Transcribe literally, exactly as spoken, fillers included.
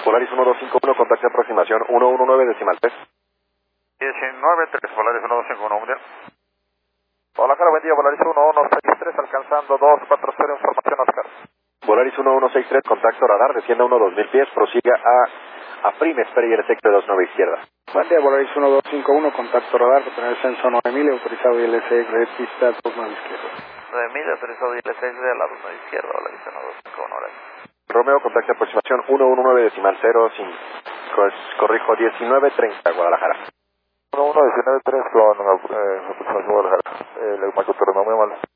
Polaris uno dos cinco uno, contacto de aproximación uno uno nueve decimal tres. diecinueve tres, Polaris uno dos cinco uno, buen día. Guadalajara, buen día, Polaris uno uno seis tres, alcanzando dos cuatro cero, información Oscar. Polaris uno uno seis tres, contacto radar, descienda uno dos mil pies, prosiga a, a Prime, espere y detecte dos nueve izquierda. Buen día, Polaris uno dos cinco uno, contacto radar, detener censo nueve mil, autorizado I L C de pista dos nueve izquierda. nueve mil, autorizado I L C de la dos nueve izquierda, Polaris uno dos cinco uno, horario. Romeo, contacto de aproximación uno uno nueve decimal cero, sin, corrijo, diecinueve treinta, Guadalajara. uno uno diecinueve tres con eh, aproximación Guadalajara. Eh, el macroterreno muy mal.